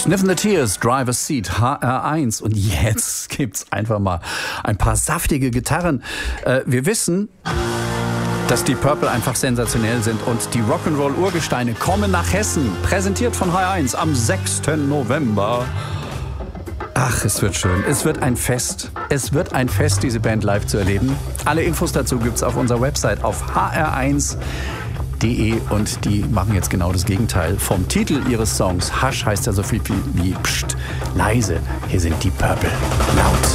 Sniffing the Tears, Driver's Seat, HR1. Und jetzt gibt's einfach mal ein paar saftige Gitarren. Wir wissen, dass die Purple einfach sensationell sind und die Rock'n'Roll-Urgesteine kommen nach Hessen. Präsentiert von HR1 am 6. November. Ach, es wird schön. Es wird ein Fest. Es wird ein Fest, diese Band live zu erleben. Alle Infos dazu gibt's auf unserer Website auf hr1.de und die machen jetzt genau das Gegenteil vom Titel ihres Songs. Hush heißt ja so viel wie Psst, leise. Hier sind die Purple laut.